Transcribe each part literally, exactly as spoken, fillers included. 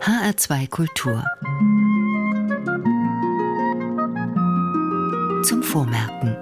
H R zwei Kultur. Zum Vormerken.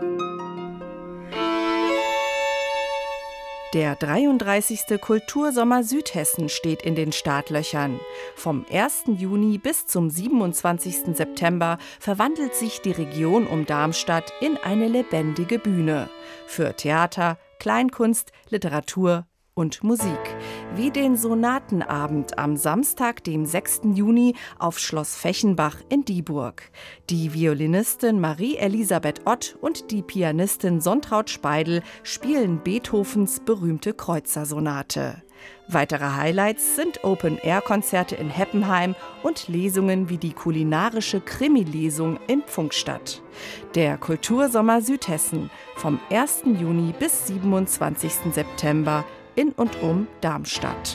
Der dreiunddreißigste Kultursommer Südhessen steht in den Startlöchern. Vom ersten Juni bis zum siebenundzwanzigsten September verwandelt sich die Region um Darmstadt in eine lebendige Bühne. Für Theater, Kleinkunst, Literatur und Musik. Wie den Sonatenabend am Samstag, dem sechsten Juni auf Schloss Fechenbach in Dieburg. Die Violinistin Marie-Elisabeth Ott und die Pianistin Sontraud Speidel spielen Beethovens berühmte Kreutzer-Sonate. Weitere Highlights sind Open-Air-Konzerte in Heppenheim und Lesungen wie die kulinarische Krimi-Lesung in Pfungstadt. Der Kultursommer Südhessen vom ersten Juni bis siebenundzwanzigsten September in und um Darmstadt.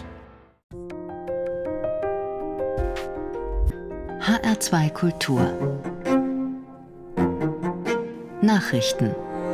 H R zwei Kultur. Nachrichten.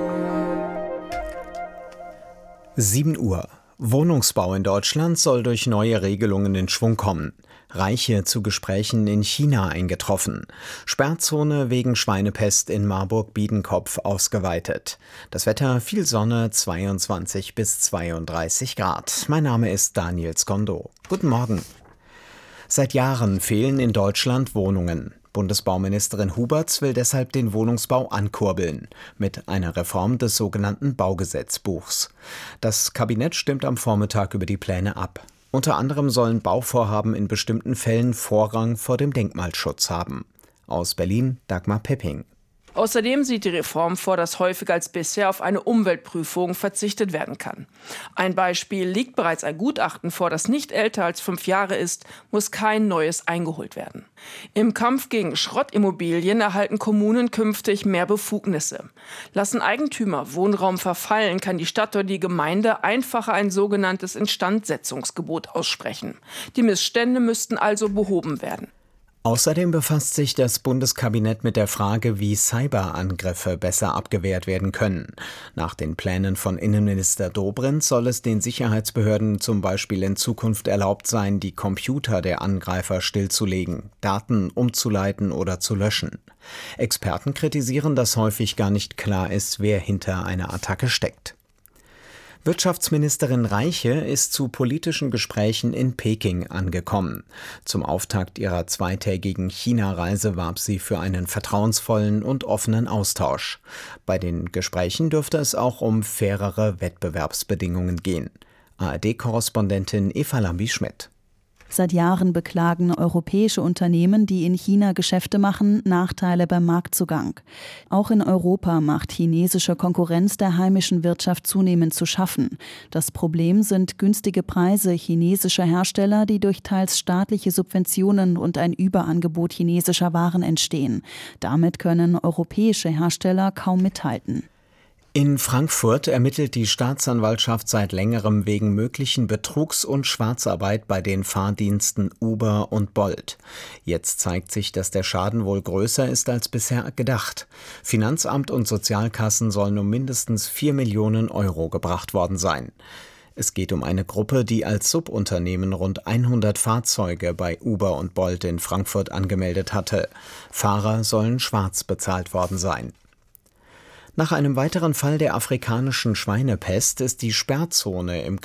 sieben Uhr. Wohnungsbau in Deutschland soll durch neue Regelungen in Schwung kommen. Reiche zu Gesprächen in China eingetroffen. Sperrzone wegen Schweinepest in Marburg-Biedenkopf ausgeweitet. Das Wetter: viel Sonne, zweiundzwanzig bis zweiunddreißig Grad. Mein Name ist Daniel Skondo. Guten Morgen. Seit Jahren fehlen in Deutschland Wohnungen. Bundesbauministerin Huberts will deshalb den Wohnungsbau ankurbeln, mit einer Reform des sogenannten Baugesetzbuchs. Das Kabinett stimmt am Vormittag über die Pläne ab. Unter anderem sollen Bauvorhaben in bestimmten Fällen Vorrang vor dem Denkmalschutz haben. Aus Berlin Dagmar Pepping. Außerdem sieht die Reform vor, dass häufiger als bisher auf eine Umweltprüfung verzichtet werden kann. Ein Beispiel: liegt bereits ein Gutachten vor, das nicht älter als fünf Jahre ist, muss kein neues eingeholt werden. Im Kampf gegen Schrottimmobilien erhalten Kommunen künftig mehr Befugnisse. Lassen Eigentümer Wohnraum verfallen, kann die Stadt oder die Gemeinde einfacher ein sogenanntes Instandsetzungsgebot aussprechen. Die Missstände müssten also behoben werden. Außerdem befasst sich das Bundeskabinett mit der Frage, wie Cyberangriffe besser abgewehrt werden können. Nach den Plänen von Innenminister Dobrindt soll es den Sicherheitsbehörden zum Beispiel in Zukunft erlaubt sein, die Computer der Angreifer stillzulegen, Daten umzuleiten oder zu löschen. Experten kritisieren, dass häufig gar nicht klar ist, wer hinter einer Attacke steckt. Wirtschaftsministerin Reiche ist zu politischen Gesprächen in Peking angekommen. Zum Auftakt ihrer zweitägigen China-Reise warb sie für einen vertrauensvollen und offenen Austausch. Bei den Gesprächen dürfte es auch um fairere Wettbewerbsbedingungen gehen. A R D-Korrespondentin Eva Lambi-Schmidt. Seit Jahren beklagen europäische Unternehmen, die in China Geschäfte machen, Nachteile beim Marktzugang. Auch in Europa macht chinesische Konkurrenz der heimischen Wirtschaft zunehmend zu schaffen. Das Problem sind günstige Preise chinesischer Hersteller, die durch teils staatliche Subventionen und ein Überangebot chinesischer Waren entstehen. Damit können europäische Hersteller kaum mithalten. In Frankfurt ermittelt die Staatsanwaltschaft seit längerem wegen möglichen Betrugs und Schwarzarbeit bei den Fahrdiensten Uber und Bolt. Jetzt zeigt sich, dass der Schaden wohl größer ist als bisher gedacht. Finanzamt und Sozialkassen sollen um mindestens vier Millionen Euro gebracht worden sein. Es geht um eine Gruppe, die als Subunternehmen rund hundert Fahrzeuge bei Uber und Bolt in Frankfurt angemeldet hatte. Fahrer sollen schwarz bezahlt worden sein. Nach einem weiteren Fall der afrikanischen Schweinepest ist die Sperrzone im